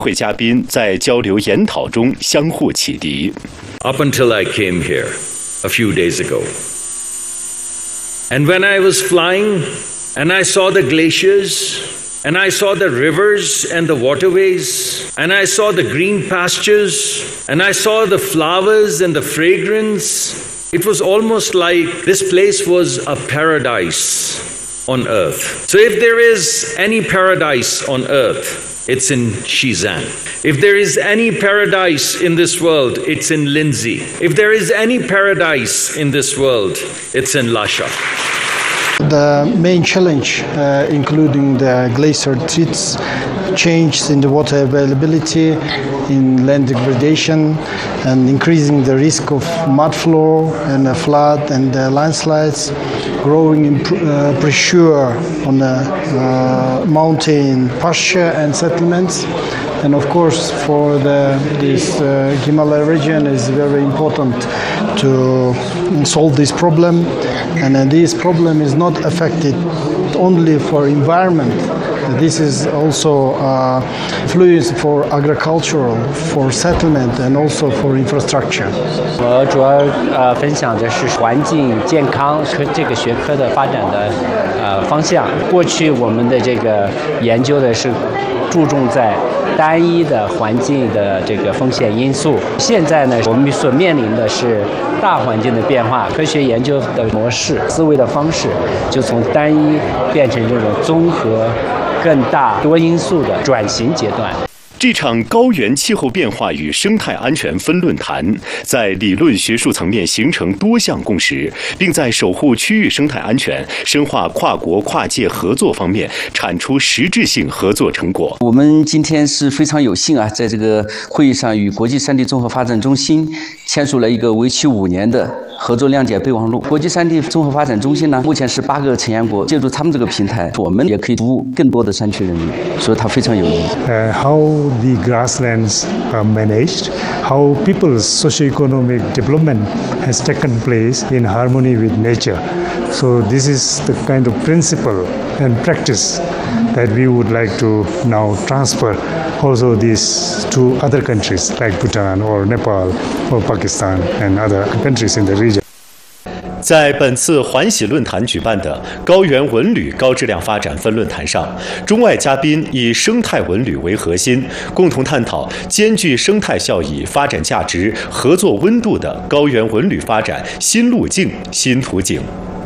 会嘉宾在交流研讨中相互启迪。 Up until I came here a few days ago, and when I was flying, and I saw the glaciers, and I saw the rivers and the waterways, and I saw the green pastures, and I saw the flowers and the fragrance, it was almost like this place was a paradise on earth. So if there is any paradise on earth, it's in Xizang. If there is any paradise in this world, it's in Lindsay. If there is any paradise in this world, it's in Lhasa. The main challenge, including the glacier threats, changes in the water availability, in land degradation, and increasing the risk of mud flow and flood and landslides, growing in pressure on the mountain pasture and settlements. And of course, for this Himalaya region is very important to solve this problem. And this problem is not affected only for environment. This is also influence for agricultural, for settlement, and also for infrastructure. 我主要分享的是环境健康这个学科的发展的方向。过去我们的这个研究的是注重在单一的环境的这个风险因素。现在呢，我们所面临的是大环境的变化，科学研究的模式、思维的方式就从单一变成这种综合、更大多因素的转型阶段。 这场高原气候变化与生态安全分论坛在理论学术层面形成多项共识，并在守护区域生态安全、深化跨国跨界合作方面产出实质性合作成果。 我们今天是非常有幸啊，在这个会议上与国际山地综合发展中心签署了一个为期5年的合作谅解备忘录。国际山地综合发展中心呢，目前是8个成员国，借助他们这个平台，我们也可以服务更多的山区人民，所以它非常有意义。 How the grasslands are managed, how people's socio-economic development has taken place in harmony with nature. So this is the kind of principle and practice that we would like to now transfer also this to other countries like Bhutan or Nepal or Pakistan and other countries in the region. 在本次环喜论坛举办的高原文旅高质量发展分论坛上，中外嘉宾以生态文旅为核心，共同探讨兼具生态效益、发展价值、合作温度的高原文旅发展新路径、新途径。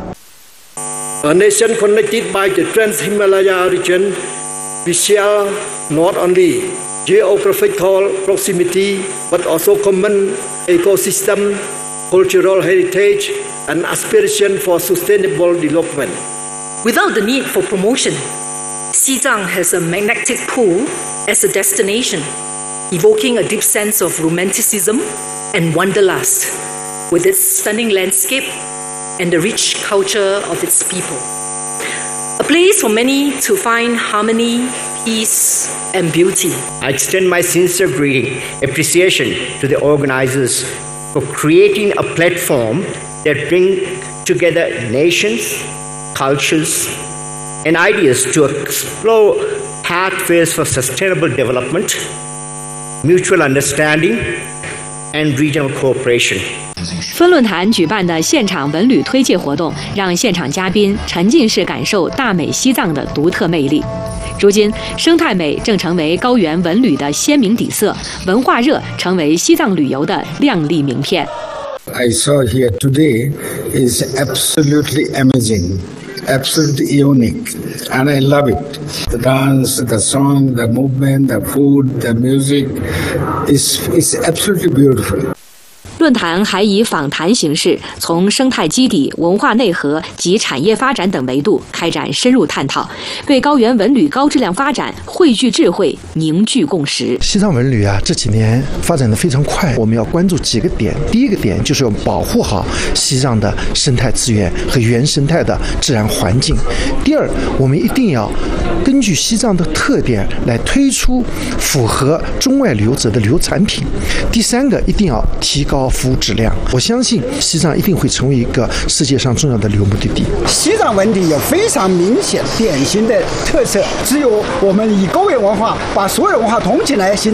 A nation connected by the Trans-Himalaya region, we share not only geographical proximity but also common ecosystem, cultural heritage, and aspiration for sustainable development. Without the need for promotion, Xizang has a magnetic pull as a destination, evoking a deep sense of romanticism and wanderlust, with its stunning landscape and the rich culture of its people. A place for many to find harmony, peace, and beauty. I extend my sincere greeting, appreciation to the organizers for creating a platform that bring together nations, cultures, and ideas to explore pathways for sustainable development, mutual understanding, and regional cooperation. 分论坛举办的现场文旅推介活动，让现场嘉宾沉浸式感受大美西藏的独特魅力。如今，生态美正成为高原文旅的鲜明底色，文化热成为西藏旅游的亮丽名片。 I saw here today is absolutely amazing, absolutely unique, and I love it. The dance, the song, the movement, the food, the music is absolutely beautiful. 论坛还以访谈形式，从生态基底、文化内核及产业发展等维度开展深入探讨，为高原文旅高质量发展汇聚智慧、凝聚共识。 西藏文旅啊，这几年发展得非常快，我们要关注几个点。第一个点就是要保护好西藏的生态资源和原生态的自然环境。第二，我们一定要根据西藏的特点来推出符合中外旅游者的旅游产品。第三个，一定要提高服务质量。我相信西藏一定会成为一个世界上重要的旅游目的地。 西藏文旅有非常明显典型的特色，只有我们以高原文化把所有文化统起来形